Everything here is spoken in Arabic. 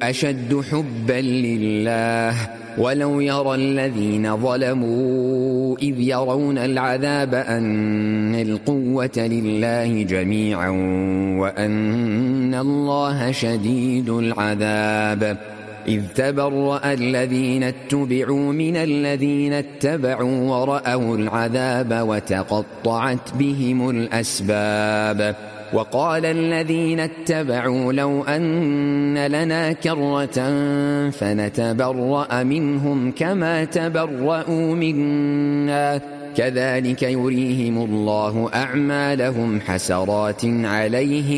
أشد حبا لله. ولو يرى الذين ظلموا إذ يرون العذاب أن القوة لله جميعا وأن الله شديد العذاب. إذ تبرأ الذين اتبعوا من الذين اتبعوا ورأوا العذاب وتقطعت بهم الأسباب. وقال الذين اتبعوا لو أن لنا كرة فنتبرأ منهم كما تبرأوا منا كذلك يريهم الله أعمالهم حسرات عليهم